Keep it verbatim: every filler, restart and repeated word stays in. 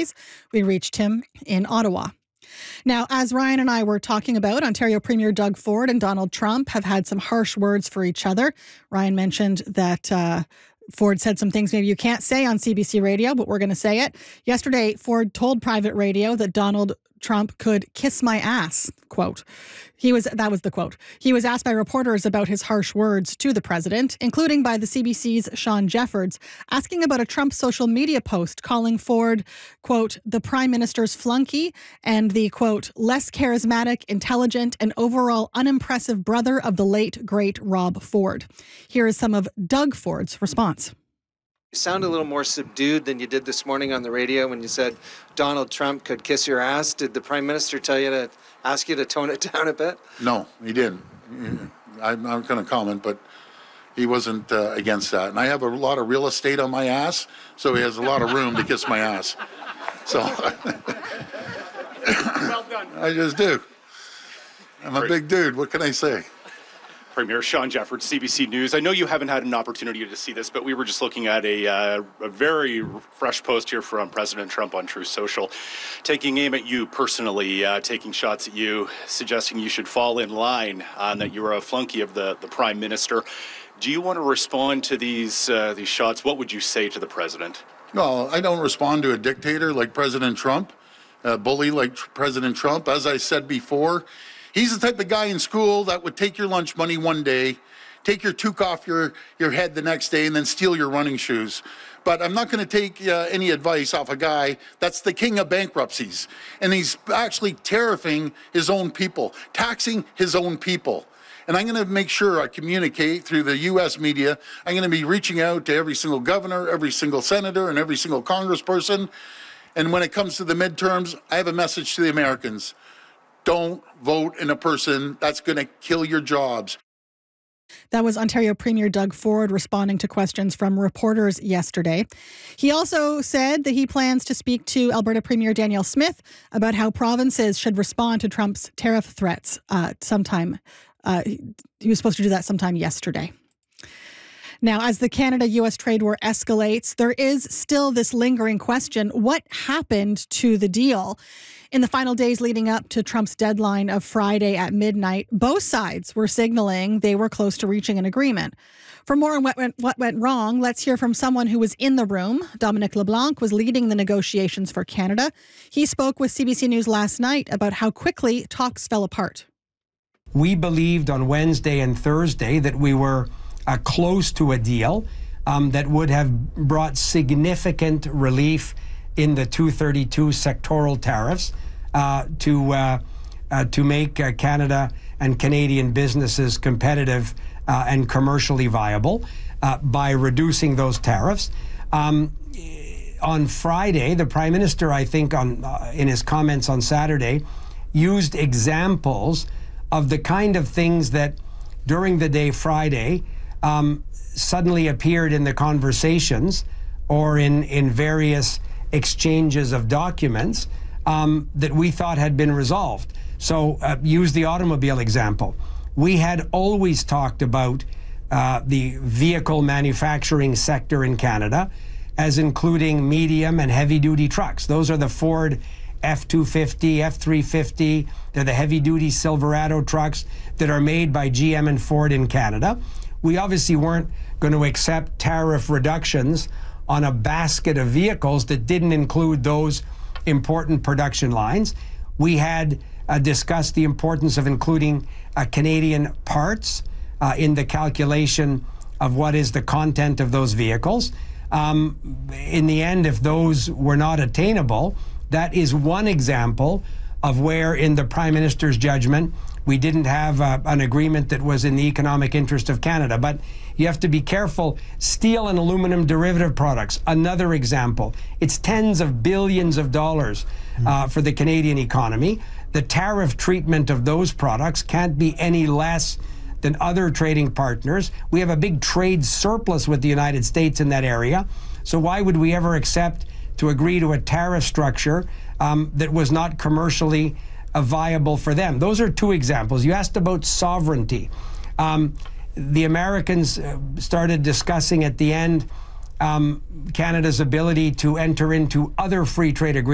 days. We reached him in Ottawa. Now, as Ryan and I were talking about, Ontario Premier Doug Ford and Donald Trump have had some harsh words for each other. Ryan mentioned that uh, Ford said some things maybe you can't say on C B C Radio, but we're going to say it. Yesterday, Ford told Private Radio that Donald Trump could kiss my ass, quote. He was, that was the quote. He was asked by reporters about his harsh words to the president, including by the C B C's Sean Jeffords, asking about a Trump social media post calling Ford, quote, the prime minister's flunky and the, quote, less charismatic, intelligent, and overall unimpressive brother of the late, great Rob Ford. Here is some of Doug Ford's response. You sound a little more subdued than you did this morning on the radio when you said Donald Trump could kiss your ass. Did the Prime Minister tell you to ask you to tone it down a bit? No, he didn't. I'm not going to comment, but he wasn't uh, against that. And I have a lot of real estate on my ass, so he has a lot of room to kiss my ass. So well done. I just do. I'm a big dude. What can I say? Premier Sean Jeffords, C B C News. I know you haven't had an opportunity to see this, but we were just looking at a, uh, a very fresh post here from President Trump on Truth Social, taking aim at you personally, uh, taking shots at you, suggesting you should fall in line, uh, and that you are a flunky of the, the Prime Minister. Do you want to respond to these uh, these shots? What would you say to the president? No, I don't respond to a dictator like President Trump, a bully like President Trump. As I said before, he's the type of guy in school that would take your lunch money one day, take your toque off your, your head the next day, and then steal your running shoes. But I'm not going to take uh, any advice off a guy that's the king of bankruptcies. And he's actually tariffing his own people, taxing his own people. And I'm going to make sure I communicate through the U S media. I'm going to be reaching out to every single governor, every single senator, and every single congressperson. And when it comes to the midterms, I have a message to the Americans. Don't vote in a person that's going to kill your jobs. That was Ontario Premier Doug Ford responding to questions from reporters yesterday. He also said that he plans to speak to Alberta Premier Danielle Smith about how provinces should respond to Trump's tariff threats uh, sometime. Uh, he was supposed to do that sometime yesterday. Now, as the Canada-U S trade war escalates, there is still this lingering question: what happened to the deal? In the final days leading up to Trump's deadline of Friday at midnight, both sides were signaling they were close to reaching an agreement. For more on what went, what went wrong, let's hear from someone who was in the room. Dominic LeBlanc was leading the negotiations for Canada. He spoke with C B C News last night about how quickly talks fell apart. We believed on Wednesday and Thursday that we were uh, close to a deal um, that would have brought significant relief in the two thirty-two sectoral tariffs uh, to uh, uh, to make uh, Canada and Canadian businesses competitive uh, and commercially viable uh, by reducing those tariffs. Um, on Friday, the Prime Minister, I think, on uh, in his comments on Saturday, used examples of the kind of things that during the day Friday um, suddenly appeared in the conversations or in, in various exchanges of documents um, that we thought had been resolved. So uh, use the automobile example. We had always talked about uh, the vehicle manufacturing sector in Canada as including medium and heavy duty trucks. Those are the Ford F two fifty, F three fifty, they're the heavy-duty Silverado trucks that are made by G M and Ford in Canada. We obviously weren't going to accept tariff reductions on a basket of vehicles that didn't include those important production lines. We had uh, discussed the importance of including uh, Canadian parts uh, in the calculation of what is the content of those vehicles. Um, in the end, if those were not attainable, that is one example of where, in the Prime Minister's judgment, we didn't have uh, an agreement that was in the economic interest of Canada. But you have to be careful. Steel and aluminum derivative products, another example. It's tens of billions of dollars uh, for the Canadian economy. The tariff treatment of those products can't be any less than other trading partners. We have a big trade surplus with the United States in that area. So why would we ever accept to agree to a tariff structure um, that was not commercially uh, viable for them? Those are two examples. You asked about sovereignty. Um, the Americans uh, started discussing at the end um, Canada's ability to enter into other free trade agreements.